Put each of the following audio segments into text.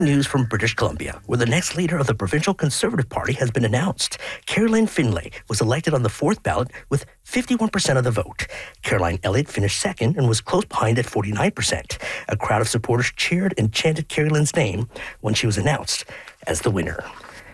News from British Columbia, where the next leader of the provincial Conservative Party has been announced. Caroline Finlay was elected on the fourth ballot with 51% of the vote. Caroline Elliott finished second and was close behind at 49%. A crowd of supporters cheered and chanted Caroline's name when she was announced as the winner.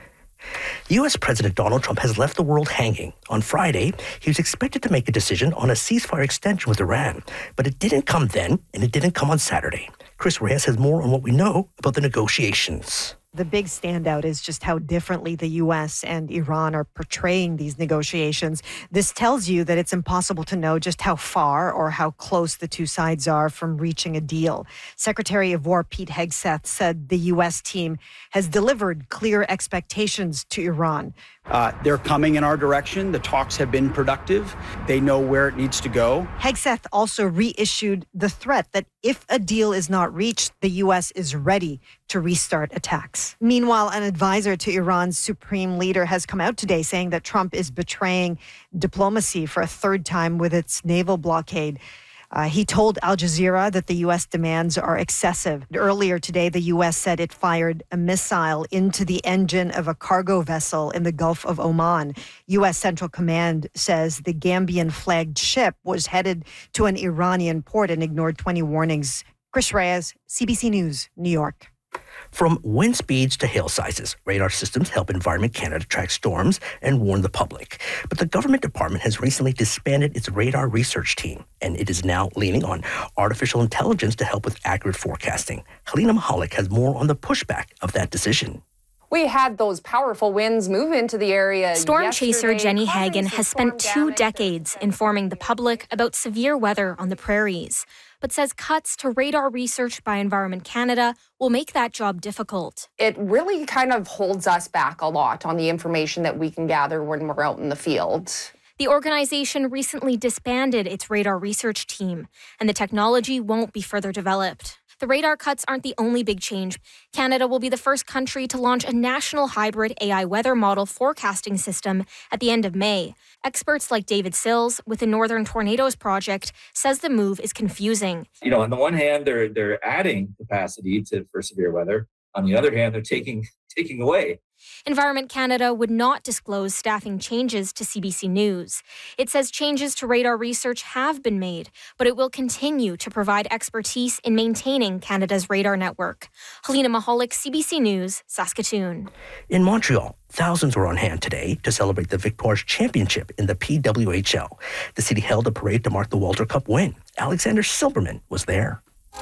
U.S. President Donald Trump has left the world hanging. On Friday, he was expected to make a decision on a ceasefire extension with Iran, but it didn't come then, and it didn't come on Saturday. Chris Reyes has more on what we know about the negotiations. The big standout is just how differently the U.S. and Iran are portraying these negotiations. This tells you that it's impossible to know just how far or how close the two sides are from reaching a deal. Secretary of War Pete Hegseth said the U.S. team has delivered clear expectations to Iran. They're coming in our direction. The talks have been productive. They know where it needs to go. Hegseth also reissued the threat that if a deal is not reached, the U.S. is ready to restart attacks. Meanwhile, an advisor to Iran's supreme leader has come out today saying that Trump is betraying diplomacy for a third time with its naval blockade. He told Al Jazeera that the U.S. demands are excessive. Earlier today, the U.S. said it fired a missile into the engine of a cargo vessel in the Gulf of Oman. U.S. Central Command says the Gambian-flagged ship was headed to an Iranian port and ignored 20 warnings. Chris Reyes, CBC News, New York. From wind speeds to hail sizes, radar systems help Environment Canada track storms and warn the public. But the government department has recently disbanded its radar research team, and it is now leaning on artificial intelligence to help with accurate forecasting. Helena Mahalik has more on the pushback of that decision. We had those powerful winds move into the area. Storm chaser Jenny Hagen has spent 2 decades informing the public about severe weather on the prairies, but says cuts to radar research by Environment Canada will make that job difficult. It really kind of holds us back a lot on the information that we can gather when we're out in the field. The organization recently disbanded its radar research team, and the technology won't be further developed. The radar cuts aren't the only big change. Canada will be the first country to launch a national hybrid AI weather model forecasting system at the end of May. Experts like David Sills with the Northern Tornadoes Project says the move is confusing. On the one hand, they're adding capacity for severe weather. On the other hand, they're taking away. Environment Canada would not disclose staffing changes to CBC News. It says changes to radar research have been made, but it will continue to provide expertise in maintaining Canada's radar network. Helena Mahalik, CBC News, Saskatoon. In Montreal, thousands were on hand today to celebrate the Victoires Championship in the PWHL. The city held a parade to mark the Walter Cup win. Alexander Silberman was there.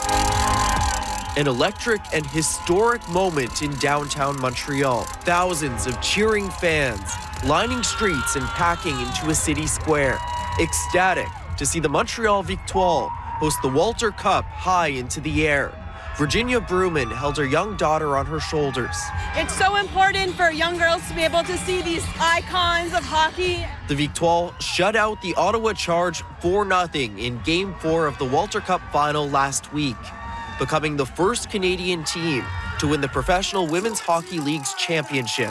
An electric and historic moment in downtown Montreal. Thousands of cheering fans lining streets and packing into a city square. Ecstatic to see the Montreal Victoires host the Walter Cup high into the air. Virginia Bruman held her young daughter on her shoulders. It's so important for young girls to be able to see these icons of hockey. The Victoires shut out the Ottawa Charge 4-0 in Game 4 of the Walter Cup final last week, becoming the first Canadian team to win the Professional Women's Hockey League's championship.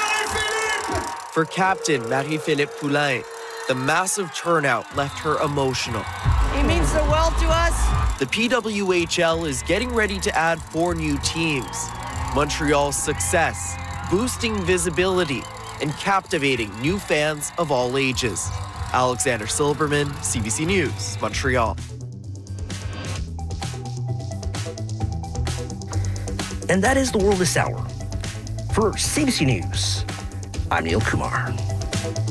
For captain Marie-Philippe Poulin, the massive turnout left her emotional. It means the world to us. The PWHL is getting ready to add 4 new teams. Montreal's success, boosting visibility, and captivating new fans of all ages. Alexander Silberman, CBC News, Montreal. And that is the world this hour. For CBC News, I'm Neil Kumar.